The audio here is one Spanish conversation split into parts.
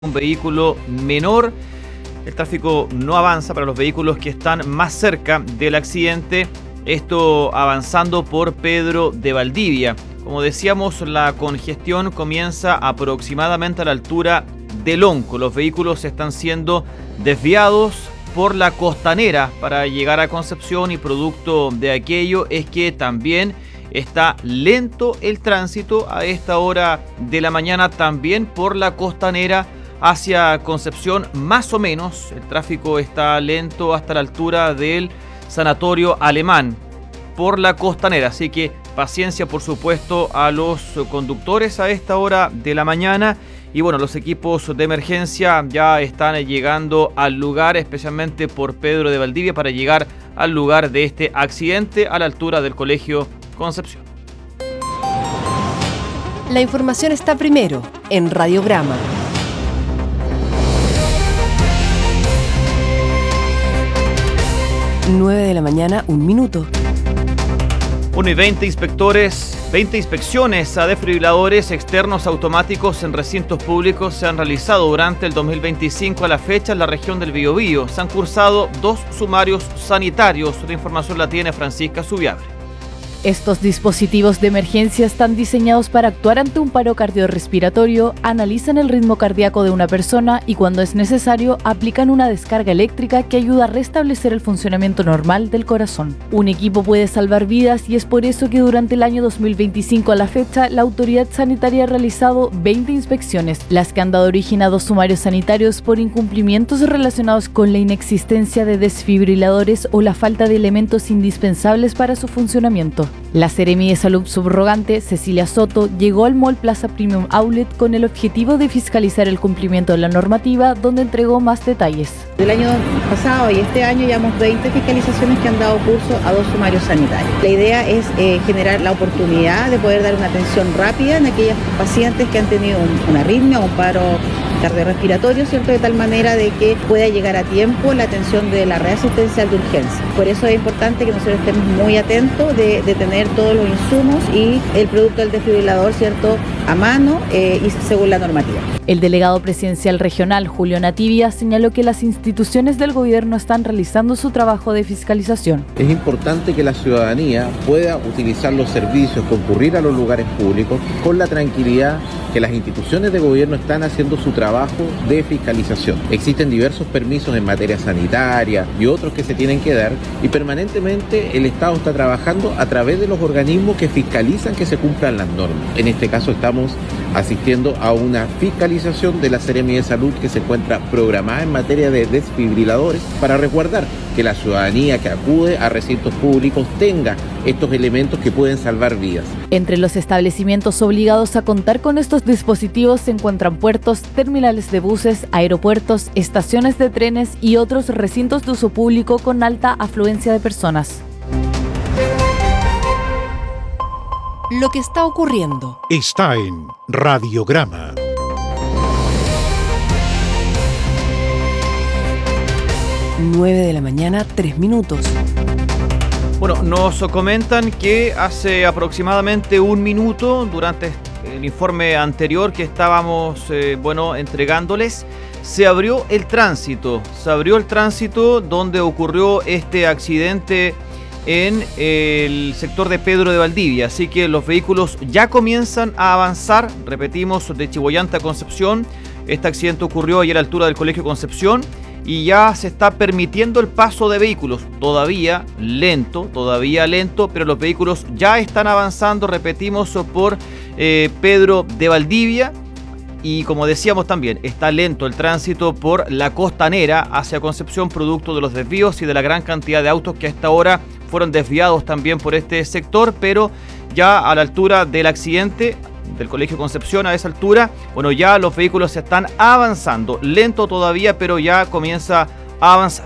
un vehículo menor. El tráfico no avanza para los vehículos que están más cerca del accidente, esto avanzando por Pedro de Valdivia. Como decíamos, la congestión comienza aproximadamente a la altura del Onco. Los vehículos están siendo desviados por la Costanera para llegar a Concepción, y producto de aquello es que también está lento el tránsito a esta hora de la mañana, también por la Costanera hacia Concepción. Más o menos el tráfico está lento hasta la altura del Sanatorio Alemán por la Costanera, así que paciencia, por supuesto, a los conductores a esta hora de la mañana. Y bueno, los equipos de emergencia ya están llegando al lugar, especialmente por Pedro de Valdivia, para llegar al lugar de este accidente a la altura del Colegio Concepción. La información está primero en Radiograma. 9 de la mañana, 1 minuto. 1:20 inspectores, 20 inspecciones a desfibriladores externos automáticos en recintos públicos se han realizado durante el 2025 a la fecha en la región del Biobío. Se han cursado 2 sumarios sanitarios. La información la tiene Francisca Subiabre. Estos dispositivos de emergencia están diseñados para actuar ante un paro cardiorrespiratorio, analizan el ritmo cardíaco de una persona y, cuando es necesario, aplican una descarga eléctrica que ayuda a restablecer el funcionamiento normal del corazón. Un equipo puede salvar vidas, y es por eso que durante el año 2025 a la fecha, la autoridad sanitaria ha realizado 20 inspecciones, las que han dado origen a 2 sumarios sanitarios por incumplimientos relacionados con la inexistencia de desfibriladores o la falta de elementos indispensables para su funcionamiento. La Seremi de Salud subrogante, Cecilia Soto, llegó al Mall Plaza Premium Outlet con el objetivo de fiscalizar el cumplimiento de la normativa, donde entregó más detalles. Del año pasado y este año llevamos 20 fiscalizaciones que han dado curso a 2 sumarios sanitarios. La idea es generar la oportunidad de poder dar una atención rápida en aquellos pacientes que han tenido una arritmia o un paro cardiorrespiratorio, ¿cierto? De tal manera de que pueda llegar a tiempo la atención de la red asistencial de urgencia. Por eso es importante que nosotros estemos muy atentos de tener todos los insumos y el producto del desfibrilador, ¿cierto?, a mano y según la normativa. El delegado presidencial regional, Julio Nativia, señaló que las instituciones del gobierno están realizando su trabajo de fiscalización. Es importante que la ciudadanía pueda utilizar los servicios, concurrir a los lugares públicos con la tranquilidad que las instituciones de gobierno están haciendo su trabajo de fiscalización. Existen diversos permisos en materia sanitaria y otros que se tienen que dar, y permanentemente el Estado está trabajando a través de los organismos que fiscalizan que se cumplan las normas. En este caso estamos asistiendo a una fiscalización de la Seremi de Salud que se encuentra programada en materia de desfibriladores para resguardar que la ciudadanía que acude a recintos públicos tenga estos elementos que pueden salvar vidas. Entre los establecimientos obligados a contar con estos dispositivos se encuentran puertos, terminales de buses, aeropuertos, estaciones de trenes y otros recintos de uso público con alta afluencia de personas. Lo que está ocurriendo está en Radiograma. Nueve de la mañana, 3 minutos. Bueno, nos comentan que hace aproximadamente 1 minuto, durante el informe anterior que estábamos entregándoles, se abrió el tránsito. Se abrió el tránsito donde ocurrió este accidente en el sector de Pedro de Valdivia. Así que los vehículos ya comienzan a avanzar. Repetimos, de Chiboyanta a Concepción. Este accidente ocurrió ayer a la altura del Colegio Concepción, y ya se está permitiendo el paso de vehículos, todavía lento, pero los vehículos ya están avanzando, repetimos, por Pedro de Valdivia. Y como decíamos también, está lento el tránsito por la Costanera hacia Concepción, producto de los desvíos y de la gran cantidad de autos que a esta hora fueron desviados también por este sector, pero ya a la altura del accidente del Colegio Concepción, a esa altura, ya los vehículos están avanzando, lento todavía, pero ya comienza a avanzar.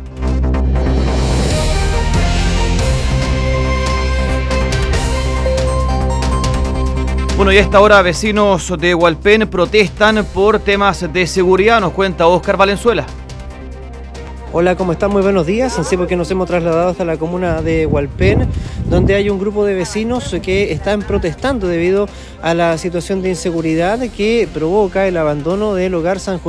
Y a esta hora vecinos de Hualpén protestan por temas de seguridad, nos cuenta Óscar Valenzuela. Hola, ¿cómo están? Muy buenos días. Así porque nos hemos trasladado hasta la comuna de Hualpén, donde hay un grupo de vecinos que están protestando debido a la situación de inseguridad que provoca el abandono del hogar San José